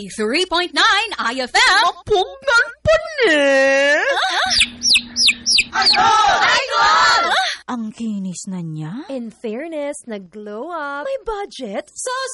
93.9 IFM. Mapugnan pa ni! Idol! Ang kinis na niya. In fairness, nag-glow up. May budget. So